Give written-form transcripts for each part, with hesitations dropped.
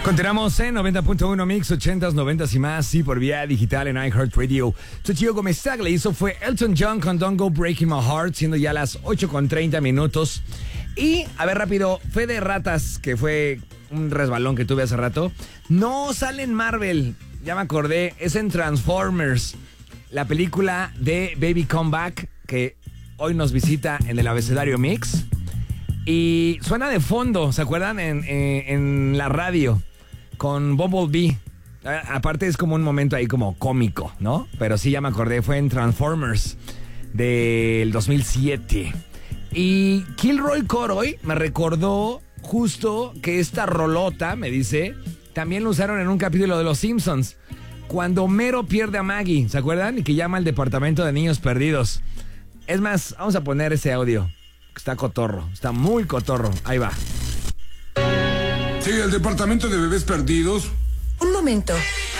Continuamos en 90.1 Mix, 80s, 90s y más, sí, por vía digital en iHeartRadio. Soy Gio Gómez Tagle, eso fue Elton John con Don't Go Breaking My Heart, siendo ya las 8:30 minutos. Y, a ver, rápido, fe de ratas, que fue un resbalón que tuve hace rato. No sale en Marvel, ya me acordé, es en Transformers, la película de Baby Come Back, que hoy nos visita en el Abecedario Mix. Y suena de fondo, ¿se acuerdan? En la radio, con Bumblebee. Aparte es como un momento ahí como cómico, ¿no? Pero sí, ya me acordé, fue en Transformers del 2007. Y Kilroy Coroy me recordó justo que esta rolota, me dice, también lo usaron en un capítulo de Los Simpsons, cuando Homero pierde a Maggie, ¿se acuerdan? Y que llama al departamento de niños perdidos. Es más, vamos a poner ese audio. Está cotorro, está muy cotorro. Ahí va. Sí, el departamento de bebés perdidos. Un momento.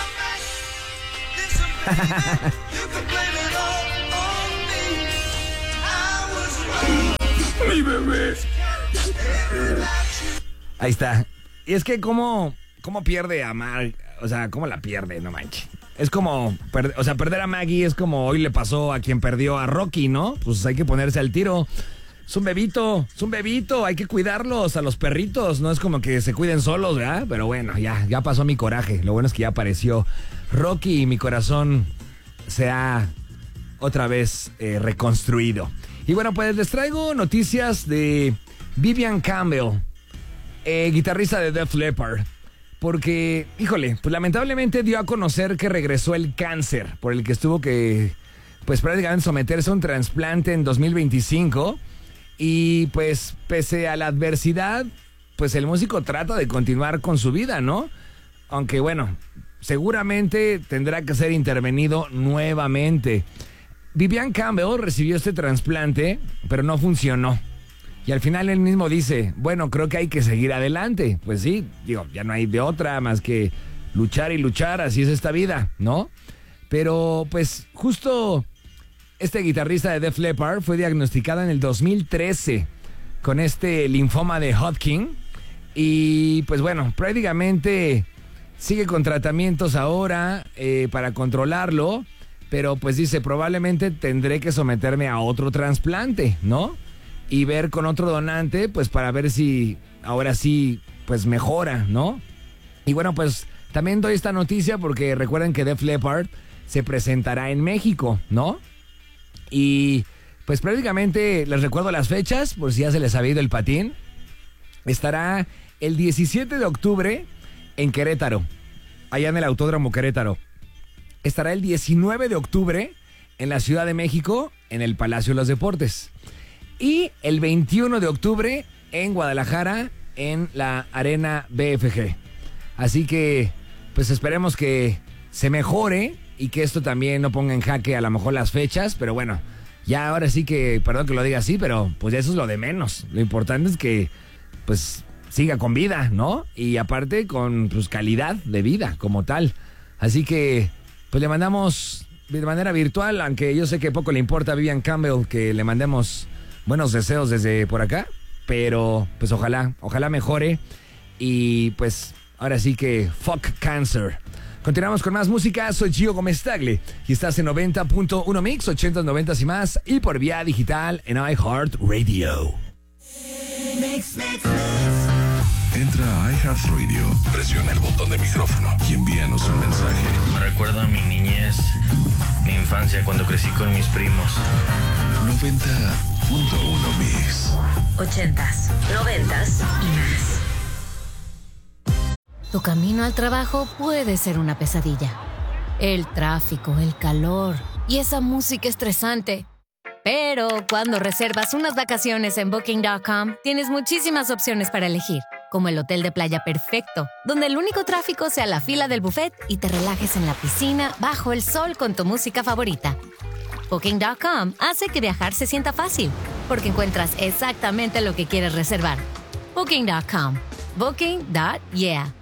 Mi bebé. Ahí está. Y es que cómo pierde a Maggie, o sea, cómo la pierde, no manches. Es como, perder a Maggie es como hoy le pasó a quien perdió a Rocky, ¿no? Pues hay que ponerse al tiro. Es un bebito, hay que cuidarlos, a los perritos, no es como que se cuiden solos, ¿verdad? Pero bueno, ya pasó mi coraje, lo bueno es que ya apareció Rocky y mi corazón se ha otra vez reconstruido. Y bueno, pues les traigo noticias de Vivian Campbell, guitarrista de Def Leppard, porque, híjole, pues lamentablemente dio a conocer que regresó el cáncer, por el que estuvo que, pues prácticamente someterse a un trasplante en 2025. Y pues pese a la adversidad, pues el músico trata de continuar con su vida, ¿no? Aunque bueno, seguramente tendrá que ser intervenido nuevamente. Vivian Campbell recibió este trasplante, pero no funcionó. Y al final él mismo dice, bueno, creo que hay que seguir adelante. Pues sí, digo, ya no hay de otra más que luchar y luchar, así es esta vida, ¿no? Pero pues justo este guitarrista de Def Leppard fue diagnosticada en el 2013 con este linfoma de Hodgkin. Y pues bueno, prácticamente sigue con tratamientos ahora para controlarlo. Pero pues dice, probablemente tendré que someterme a otro trasplante, ¿no? Y ver con otro donante, pues para ver si ahora sí, pues mejora, ¿no? Y bueno, pues también doy esta noticia porque recuerden que Def Leppard se presentará en México, ¿no? Y pues prácticamente les recuerdo las fechas, por si ya se les había ido el patín. Estará el 17 de octubre en Querétaro, allá en el Autódromo Querétaro. Estará el 19 de octubre en la Ciudad de México, en el Palacio de los Deportes. Y el 21 de octubre en Guadalajara, en la Arena BFG. Así que pues esperemos que se mejore y que esto también no ponga en jaque a lo mejor las fechas, pero bueno, ya ahora sí que, perdón que lo diga así, pero pues eso es lo de menos. Lo importante es que pues siga con vida, ¿no? Y aparte con pues calidad de vida como tal. Así que pues le mandamos de manera virtual, aunque yo sé que poco le importa a Vivian Campbell que le mandemos buenos deseos desde por acá, pero pues ojalá mejore y pues ahora sí que fuck cancer. Continuamos con más música, soy Gio Gómez Tagle y estás en 90.1 Mix, 80s, 90s y más y por vía digital en iHeartRadio. Entra a iHeartRadio, presiona el botón de micrófono y envíanos un mensaje. Me recuerda a mi niñez, mi infancia cuando crecí con mis primos. 90.1 Mix. 80s, 90s y más. Tu camino al trabajo puede ser una pesadilla. El tráfico, el calor y esa música estresante. Pero cuando reservas unas vacaciones en Booking.com, tienes muchísimas opciones para elegir, como el hotel de playa perfecto, donde el único tráfico sea la fila del buffet y te relajes en la piscina bajo el sol con tu música favorita. Booking.com hace que viajar se sienta fácil, porque encuentras exactamente lo que quieres reservar. Booking.com. Booking.yeah.